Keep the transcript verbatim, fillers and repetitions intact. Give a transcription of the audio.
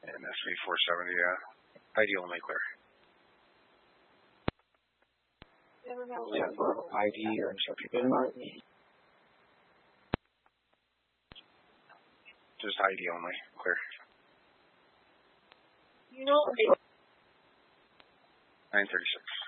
And S V four seventy, uh, I D only clear. Yeah, for I D or subject. Just I D only, clear. You know, nine thirty-six.